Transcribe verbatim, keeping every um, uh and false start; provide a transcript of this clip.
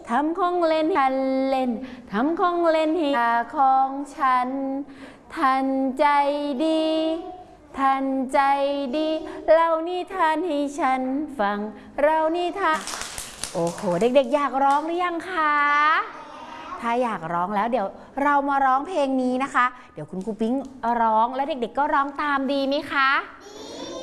ทำของเล่นทันเล่นทำของเล่นให้ของฉันทันใจดีทันใจดีเล่านิทานให้ฉันฟังเรานิทานโอ้โหเด็กๆอยากร้องหรือยังคะถ้าอยากร้องแล้วเดี๋ยวเรามาร้องเพลงนี้นะคะเดี๋ยวคุณครูปิ๊งร้องแล้วเด็กๆก็ร้องตามดีไหมคะ